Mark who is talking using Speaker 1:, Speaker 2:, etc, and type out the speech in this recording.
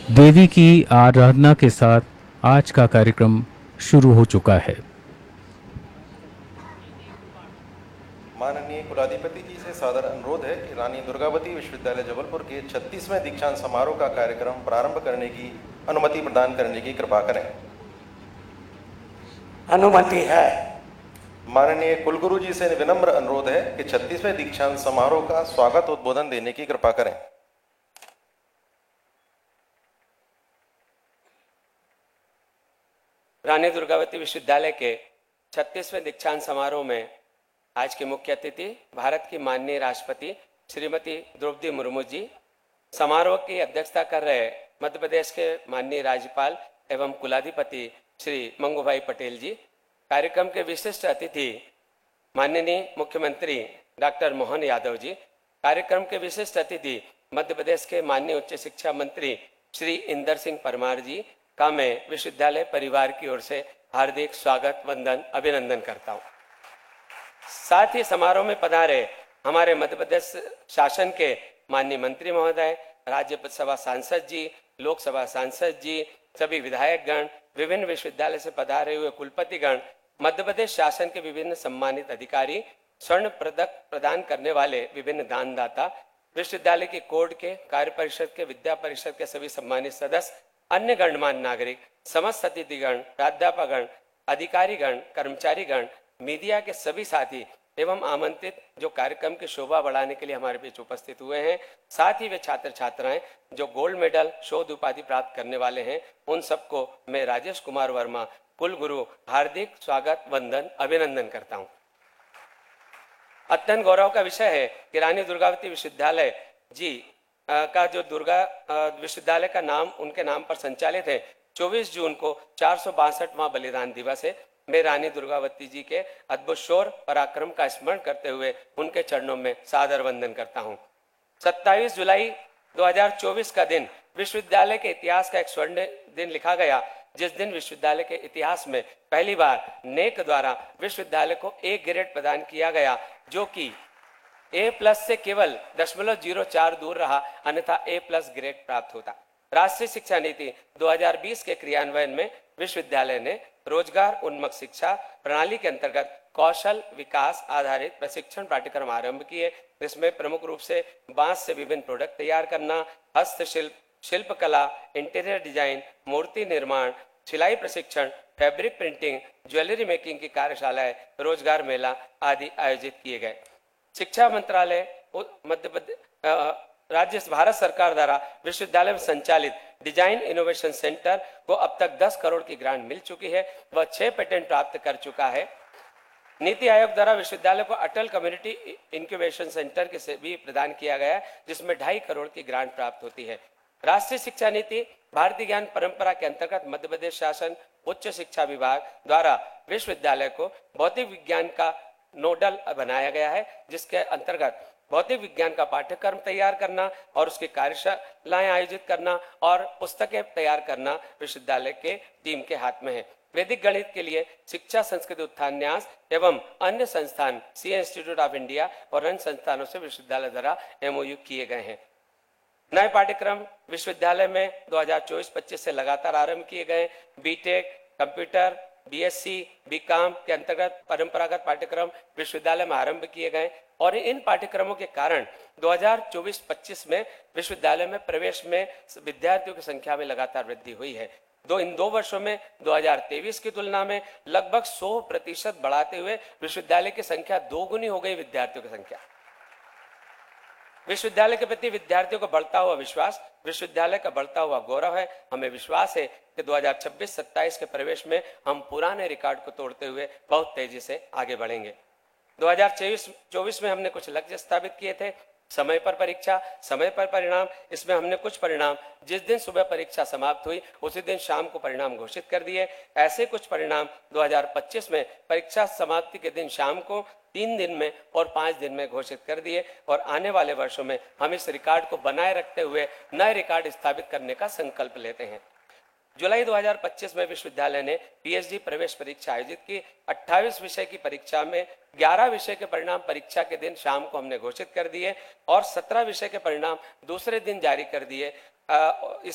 Speaker 1: देवी की आराधना के साथ आज का कार्यक्रम शुरू हो चुका है।
Speaker 2: माननीय कुलाधिपति जी से सादर अनुरोध है कि रानी दुर्गावती विश्वविद्यालय जबलपुर के 36वें दीक्षांत समारोह का कार्यक्रम प्रारंभ करने की अनुमति प्रदान करने की कृपा करें।
Speaker 3: अनुमति है।
Speaker 2: माननीय कुलगुरु जी से विनम्र अनुरोध है कि 36वें दीक्षांत समारोह का स्वागत उद्बोधन देने की कृपा करें।
Speaker 3: रानी दुर्गावती विश्वविद्यालय के 36वें दीक्षांत समारोह में आज के मुख्य अतिथि भारत की माननीय राष्ट्रपति श्रीमती द्रौपदी मुर्मू जी, समारोह की अध्यक्षता कर रहे मध्य प्रदेश के माननीय राज्यपाल एवं कुलाधिपति श्री मंगूभाई पटेल जी, कार्यक्रम के विशिष्ट अतिथि माननीय मुख्यमंत्री डॉक्टर मोहन यादव जी, कार्यक्रम के विशिष्ट अतिथि मध्य प्रदेश के माननीय उच्च शिक्षा मंत्री श्री इंदर सिंह परमार जी का मैं विश्वविद्यालय परिवार की ओर से हार्दिक स्वागत, वंदन, अभिनंदन करता हूं। साथ ही समारोह में पधारे हमारे मध्य प्रदेश शासन के माननीय मंत्री महोदय, राज्यसभा सांसद जी, लोकसभा सांसद जी, सभी विधायकगण, विभिन्न विश्वविद्यालय से पधारे हुए कुलपतिगण, मध्य प्रदेश शासन के विभिन्न सम्मानित अधिकारी, स्वर्ण पदक प्रदान करने वाले विभिन्न दानदाता, विश्वविद्यालय के कोड के, कार्य परिषद के, विद्या परिषद के सभी सम्मानित सदस्य, अन्य गणमान्य नागरिक, समस्त अतिथिगण, प्राध्यापकगण, अधिकारीगण, कर्मचारीगण, मीडिया के सभी साथी एवं आमंत्रित जो कार्यक्रम की शोभा बढ़ाने के लिए हमारे बीच उपस्थित हुए हैं, साथ ही वे छात्र छात्राएं जो गोल्ड मेडल, शोध उपाधि प्राप्त करने वाले हैं, उन सबको मैं राजेश कुमार वर्मा, कुलगुरु, हार्दिक स्वागत, वंदन, अभिनंदन करता हूं। अत्यंत गौरव का विषय है कि रानी दुर्गावती विश्वविद्यालय जी का जो दुर्गा विश्वविद्यालय का नाम उनके नाम पर संचालित है। 24 जून को 462वां बलिदान दिवस है। मैं रानी दुर्गावती जी के अद्भुत शौर्य पराक्रम का स्मरण करते हुए उनके चरणों में सादर वंदन करता हूं। 27 जुलाई 2024 का दिन विश्वविद्यालय के इतिहास का एक स्वर्ण दिन लिखा गया, जिस दिन विश्वविद्यालय के इतिहास में पहली बार नेक द्वारा विश्वविद्यालय को ए ग्रेड प्रदान किया गया, जो कि A+ से केवल 0.04 दूर रहा, अन्यथा A+ ग्रेड प्राप्त होता। राष्ट्रीय शिक्षा नीति 2020 के क्रियान्वयन में विश्वविद्यालय ने रोजगार उन्मुख शिक्षा प्रणाली के अंतर्गत कौशल विकास आधारित प्रशिक्षण पाठ्यक्रम आरंभ किए, जिसमें प्रमुख रूप से बांस से विभिन्न प्रोडक्ट तैयार करना, हस्तशिल्प, शिल्पकला, इंटीरियर डिजाइन, मूर्ति निर्माण, सिलाई प्रशिक्षण, फैब्रिक प्रिंटिंग, ज्वेलरी मेकिंग की कार्यशालाएं, रोजगार मेला आदि आयोजित किए गए। शिक्षा मंत्रालय मध्य प्रदेश राज्य भारत सरकार द्वारा विश्वविद्यालय में संचालित डिजाइन इनोवेशन सेंटर को अब तक 10 करोड़ की ग्रांट मिल चुकी है। वह 6 पेटेंट प्राप्त कर चुका है। नीति आयोग द्वारा विश्वविद्यालय को अटल कम्युनिटी इंक्यूबेशन सेंटर के से भी प्रदान किया गया है, जिसमें 2.5 करोड़ की ग्रांट प्राप्त होती है। राष्ट्रीय शिक्षा नीति भारतीय ज्ञान परंपरा के अंतर्गत मध्य प्रदेश शासन उच्च शिक्षा विभाग द्वारा विश्वविद्यालय को भौतिक विज्ञान का नोडल बनाया गया है, जिसके अंतर्गत भौतिक विज्ञान का पाठ्यक्रम तैयार करना और उसकी कार्यशालाएं आयोजित करना और पुस्तकें तैयार करना विश्वविद्यालय के टीम के हाथ में है। वैदिक गणित के लिए शिक्षा संस्कृति उत्थान न्यास एवं अन्य संस्थान सीए इंस्टीट्यूट ऑफ इंडिया और अन्य संस्थानों से विश्वविद्यालय द्वारा MOU किए गए हैं। नए पाठ्यक्रम विश्वविद्यालय में 2024-25 से लगातार आरंभ किए गए। बीटेक, कंप्यूटर, BSc, BCom के अंतर्गत परंपरागत पाठ्यक्रम विश्वविद्यालय में आरंभ किए गए और इन पाठ्यक्रमों के कारण 2024-25 में विश्वविद्यालय में प्रवेश में विद्यार्थियों की संख्या में लगातार वृद्धि हुई है। इन 2 वर्षों में 2023 की तुलना में लगभग 100% बढ़ाते हुए विश्वविद्यालय की संख्या 2 गुनी हो गई। विद्यार्थियों की संख्या, विश्वविद्यालय के प्रति विद्यार्थियों का बढ़ता हुआ विश्वास, विश्वविद्यालय का बढ़ता हुआ गौरव है। हमें विश्वास है कि 2026-27 के प्रवेश में हम पुराने रिकॉर्ड को तोड़ते हुए बहुत तेजी से आगे बढ़ेंगे। 2023-24 में हमने कुछ लक्ष्य स्थापित किए थे। समय पर परीक्षा, समय पर परिणाम। इसमें हमने कुछ परिणाम जिस दिन सुबह परीक्षा समाप्त हुई उसी दिन शाम को परिणाम घोषित कर दिए। ऐसे कुछ परिणाम 2025 में परीक्षा समाप्ति के दिन शाम को 3 दिन में और 5 दिन में घोषित कर दिए और आने वाले वर्षों में हम इस रिकॉर्ड को बनाए रखते हुए नए रिकॉर्ड स्थापित करने का संकल्प लेते हैं। जुलाई 2025 में विश्वविद्यालय ने PhD प्रवेश परीक्षा आयोजित की। 28 विषय की परीक्षा में 11 विषय के परिणाम परीक्षा के दिन शाम को हमने घोषित कर दिए और 17 विषय के परिणाम दूसरे दिन जारी कर दिए।